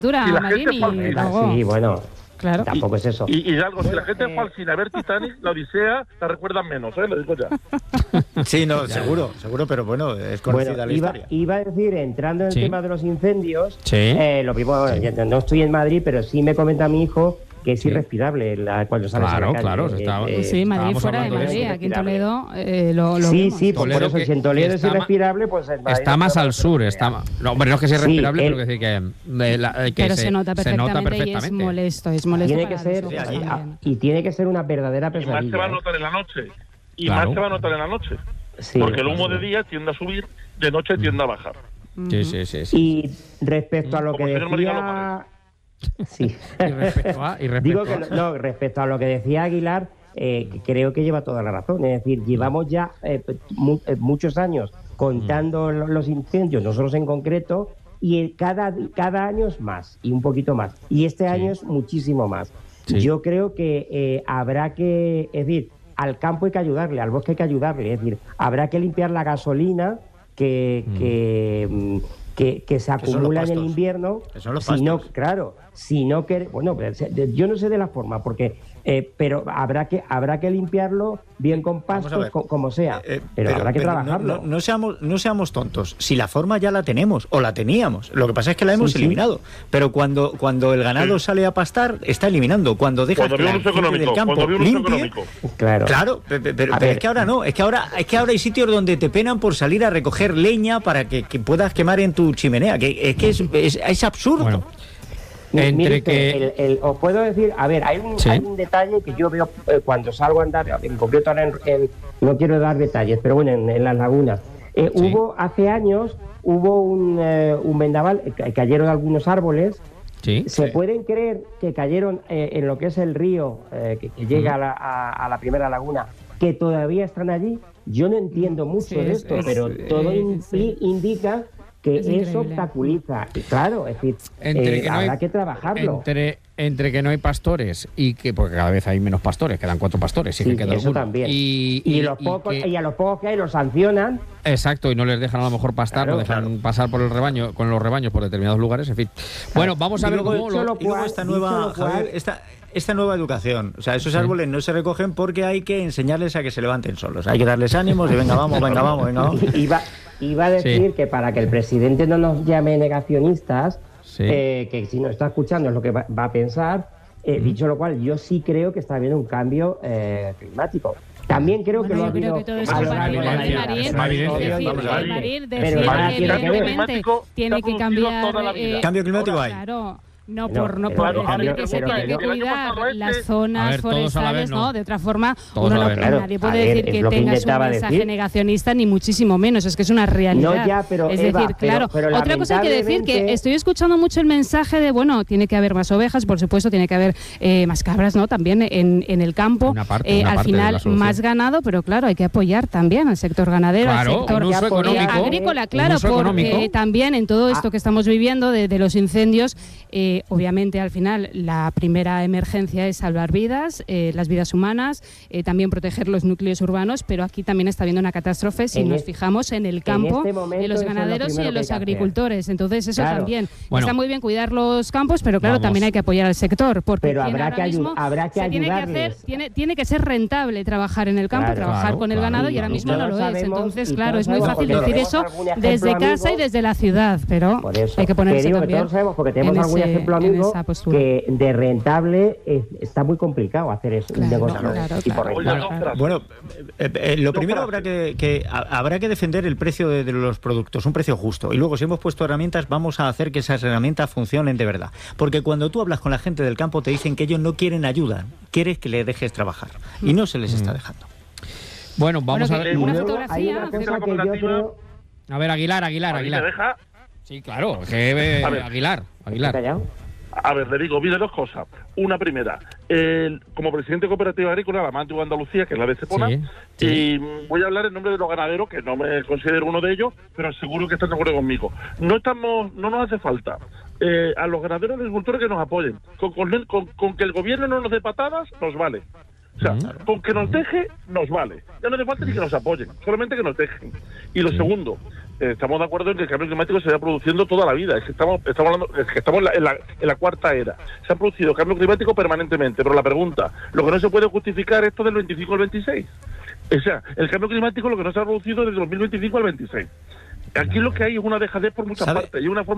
Si la gente Sí, bueno. Claro. Tampoco es eso. Y algo, si la gente fue al cine a ver Titanic, la Odisea la recuerdan menos, lo digo ya. Sí, no, seguro, pero bueno, es conocida la historia. Iba a decir, entrando en el tema de los incendios, Sí. lo mismo, no estoy en Madrid, pero sí me comenta mi hijo que es irrespirable cuando sales a la calle. Sí, Madrid fuera de Madrid, aquí en Toledo lo sí, vemos. por eso, si en Toledo es irrespirable, pues en Madrid está más al sur, no, hombre, no es que sea irrespirable, pero que decir que pero se nota perfectamente y es molesto tiene que ser, y tiene que ser una verdadera pesadilla. Y más se va a notar en la noche. Más se va a notar en la noche. Sí, porque el humo de día tiende a subir, de noche tiende a bajar. Sí. Y respecto a lo que decía... Sí. Digo que respecto a lo que decía Aguilar, creo que lleva toda la razón. Es decir, llevamos ya muchos años contando los incendios, nosotros en concreto, y cada año es más, y un poquito más. Y este año es muchísimo más. Sí. Yo creo que habrá que, es decir, al campo hay que ayudarle, al bosque hay que ayudarle. Es decir, habrá que limpiar la gasolina que se acumula en el invierno. Yo no sé de la forma, porque pero habrá que limpiarlo bien con pastos, como sea, pero habrá que trabajarlo. No seamos tontos. Si la forma ya la tenemos o la teníamos, lo que pasa es que la hemos eliminado. Pero cuando el ganado sale a pastar, está eliminando. Cuando dejas que la gente del campo limpie, claro, pero es que ahora no. Es que ahora hay sitios donde te penan por salir a recoger leña para que puedas quemar en tu chimenea. Que es absurdo. Bueno. Os puedo decir, a ver, hay un detalle que yo veo cuando salgo a andar, en concreto ahora no quiero dar detalles, pero bueno, en las lagunas. Hace años hubo un vendaval, cayeron algunos árboles. ¿Se pueden creer que cayeron en lo que es el río que llega a la primera laguna, que todavía están allí? Yo no entiendo mucho de esto, pero todo indica que eso obstaculiza. Claro, es decir, habrá que trabajarlo. Entre que no hay pastores y que, porque cada vez hay menos pastores, quedan 4 pastores, que queda eso alguno. También. Y a los pocos que hay los sancionan. Exacto, y no les dejan a lo mejor pastar, no dejan pasar por el rebaño, con los rebaños por determinados lugares, en fin. Bueno, vamos a ver cómo esta nueva educación. O sea, esos árboles no se recogen porque hay que enseñarles a que se levanten solos. Hay que darles ánimos y venga, vamos. Iba a decir que para que el presidente no nos llame negacionistas, que si nos está escuchando es lo que va a pensar, dicho lo cual, yo sí creo que está habiendo un cambio climático. También creo que lo ha habido a lo largo de la vida. Tiene que cambiar. ¿Cambio climático hay? Claro. No por decir que se tiene que cuidar las zonas forestales, ¿no? De otra forma, nadie puede decir que tengas un mensaje negacionista, ni muchísimo menos, es que es una realidad. Es decir, claro. Otra cosa hay que decir, que estoy escuchando mucho el mensaje de, bueno, tiene que haber más ovejas, por supuesto, tiene que haber más cabras, ¿no? También en el campo, al final más ganado, pero claro, hay que apoyar también al sector ganadero, al sector agrícola, claro, porque también en todo esto que estamos viviendo de los incendios, obviamente al final la primera emergencia es salvar vidas, las vidas humanas, también proteger los núcleos urbanos, pero aquí también está habiendo una catástrofe si nos fijamos en el campo, en los ganaderos y en los agricultores. Entonces eso también, está muy bien cuidar los campos, pero claro, también hay que apoyar al sector, porque pero habrá que ayudarles. Tiene que ser rentable trabajar en el campo, trabajar con el ganado, y ahora mismo no lo es. Entonces, claro, es muy fácil decir eso desde casa y desde la ciudad, pero hay que ponerse también en ejemplo, amigo, que de rentable está muy complicado hacer eso. Bueno, lo primero habrá que defender el precio de los productos, un precio justo. Y luego, si hemos puesto herramientas, vamos a hacer que esas herramientas funcionen de verdad. Porque cuando tú hablas con la gente del campo, te dicen que ellos no quieren ayuda, quieres que les dejes trabajar. Y no se les está dejando. Bueno, vamos a ver. Una fotografía. A ver, Aguilar. ¿Me deja? Sí, claro. Aguilar. A ver, le digo, vi 2 cosas. Una primera, como presidente de Cooperativa Agrícola, la Mantua Andalucía, que es la de Estepona, y voy a hablar en nombre de los ganaderos, que no me considero uno de ellos, pero seguro que están de acuerdo conmigo. No nos hace falta a los ganaderos y agricultores que nos apoyen. Con que el gobierno no nos dé patadas, nos vale. O sea, con que nos deje, nos vale. Ya no hace falta ni que nos apoyen, solamente que nos dejen. Y lo segundo, estamos de acuerdo en que el cambio climático se va produciendo toda la vida. Es que estamos hablando, en la cuarta era. Se ha producido cambio climático permanentemente, pero la pregunta, lo que no se puede justificar esto del 25 al 26. O sea, el cambio climático lo que no se ha producido desde 2025 al 26. Aquí lo que hay es una dejadez por muchas partes y una forma